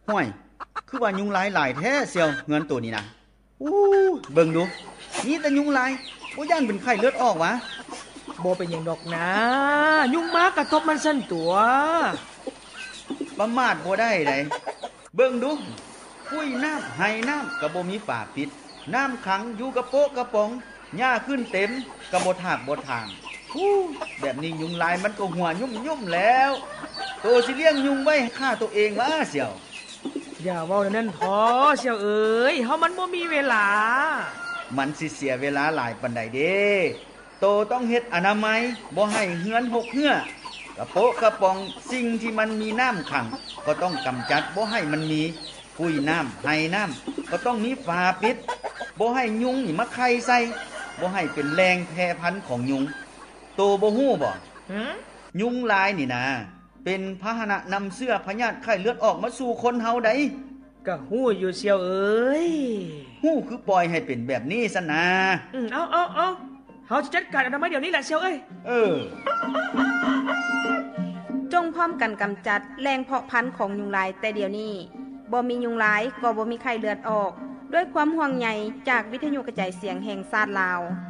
ห้วยคือว่ายุงลายหลายแท้เสียวเงินตัวนี้นะอู้เบิ่งดูนี่แต่ยุงลายบ่ย่านเป็นไข้เลือดออกวะบ่เป็นหยังดอกนะยุงมากระทบมันสั่นตัวประมาทบ่ได้ไดเบิ่งดูปุ้ยน้ำไห้น้ำก็บ่มีฝาปิดน้ำขังอยู่กระโปะกระป๋องหญ้าขึ้นเต็มก็บ่ทากบ่ทางแบบนี้ยุงลายมันก็หัวยุ่มๆแล้วโตสิเลี้ยงยุงไว้ฆ่าตัวเองมาเสี่ยวอย่าเว้านั่นท้อเสี่ยวเอ๋ยเฮามันบ่มีเวลามันสิเสียเวลาหลายปานใดเด้โตต้องเฮ็ดอนามัยบ่ให้เหือนหกเหือกระโปะกระป๋องสิ่งที่มันมีน้ำขังก็ต้องกำจัดบ่ให้มันมีปุ้ยน้ำไห้น้ำก็ต้องมีฝาปิดบ่ให้ยุงนี่มาไข่ใส่บ่ให้เป็นแรงแพร่พันธุ์ของยุงโตบ่ฮู้บ่ยุงลายนี่นะเป็นพาหนะนำเสื้อพยาธิไข้เลือดออกมาสู่คนเฮาได้ก็ฮู้อยู่เสี่ยวเอ๋ยฮู้คือปล่อยให้เป็นแบบนี้ซะนะเอาเฮาจะจัดการอนามัยเดี๋ยวนี้แหละเสี่ยวเอ้ยจงพร้อมกันกำจัดแรงเพาะพันธุ์ของยุงลายแต่เดี๋ยวนี้บ่มียุงลายก็บ่มีไข้เลือดออกด้วยความห่วงใยจากวิทยุกระจายเสียงแห่งชาติลาว